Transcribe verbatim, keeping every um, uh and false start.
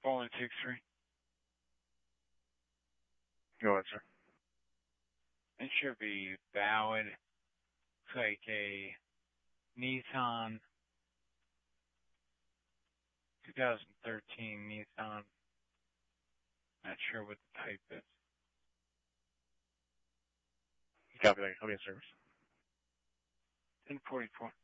four one six three. Go ahead, sir. It should be valid. It's like a Nissan twenty thirteen Nissan. Not sure what the type is. Copy that. I'll be in service. ten forty-four.